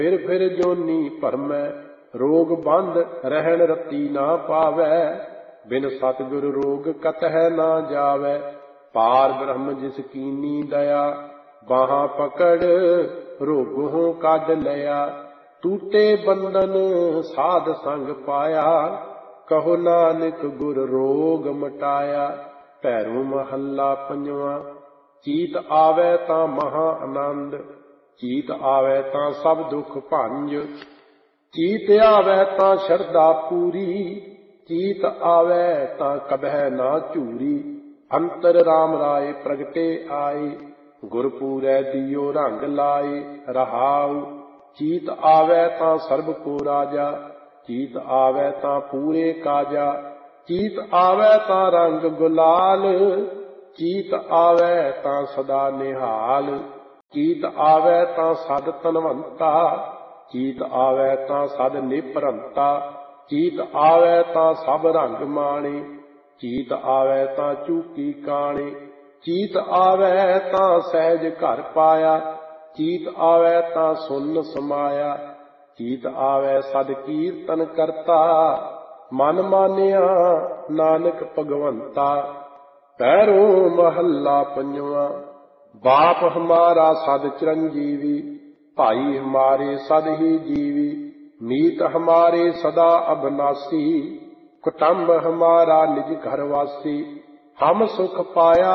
फिर जोनी भरमै, रोग बंद रहन रती ना पावै। बिन सतगुर रोग कतह ना जावै, पार ब्रह्म जिस कीनी दया। बाहां पकड़ रोगों काढ लया, टूटे बंधन साध संग पाया। कहो नानक गुर रोग मटाया। भैरो महला पंजवा। चीत आवे तां महा आनंद, चीत आवे तां सब दुख भंज। चीत आवे तां शरधा पूरी, चीत आवे तां कबह ना चूरी। अंतर राम राय प्रगटे आए, गुरपूरै दियो रंग लाए। रहाउ चीत आवे तां सर्ब को राजा, चीत आवे तां पूरे काजा। चीत आवे तां रंग गुलाल, चीत आवे तां सदा निहाल। चीत आवे तां सद तनवंता, चीत आवे तां सद निपरंता। चीत आवे तां सब रंग माणे, चीत आवे तां चूकी काणे। चीत आवे तां सहज घर पाया, चीत आवे तां सुन समाया। चीत आवे सद कीर्तन करता, मन मानिया नानक भगवंता। पैरो महला पंजवा। बाप हमारा सद चिरंजीवी, भाई हमारे सद ही जीवी। मीत हमारे सदा अबनासी, कुटुंब हमारा निज घर वासी। हम सुख पाया